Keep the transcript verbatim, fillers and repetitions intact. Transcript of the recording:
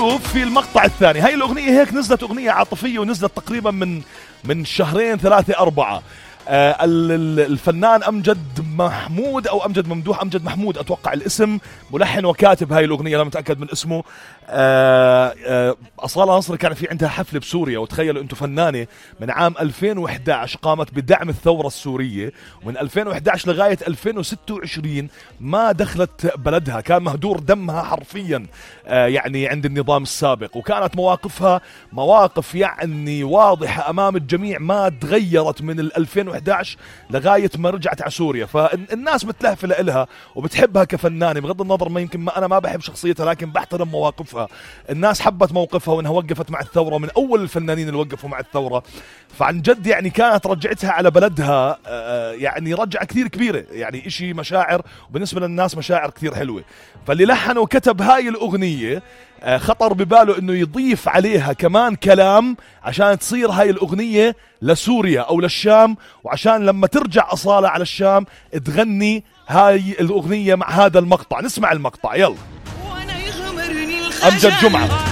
في المقطع الثاني هاي الأغنية هيك نزلت أغنية عاطفية ونزلت تقريبا من من شهرين ثلاثة أربعة. آه الفنان أمجد محمود أو أمجد ممدوح أمجد محمود أتوقع الاسم، ملحن وكاتب هاي الأغنية، لا متأكد من اسمه. آه آه أصالة نصر كان في عندها حفلة بسوريا، وتخيلوا أنتم فنانة من عام ألفين وإحدى عشر قامت بدعم الثورة السورية، ومن ألفين وإحدى عشر لغاية ألفين وستة وعشرين ما دخلت بلدها، كان مهدور دمها حرفيا آه يعني عند النظام السابق، وكانت مواقفها مواقف يعني واضحة أمام الجميع، ما تغيرت من ألفين وإحدى عشر لغاية ما رجعت على سوريا. فالناس متلهفة لها وبتحبها كفنانة، بغض النظر ما يمكن ما أنا ما بحب شخصيتها لكن بحترم مواقفها. الناس حبت موقفها وانها وقفت مع الثورة، من اول الفنانين اللي وقفوا مع الثورة، فعن جد يعني كانت رجعتها على بلدها يعني رجعة كثير كبيرة، يعني اشي مشاعر، وبالنسبة للناس مشاعر كثير حلوة. فاللي لحن وكتب هاي الأغنية خطر بباله انه يضيف عليها كمان كلام عشان تصير هاي الأغنية لسوريا او للشام، وعشان لما ترجع أصالة على الشام تغني هاي الأغنية مع هذا المقطع. نسمع المقطع يلا. أمجد جمعة.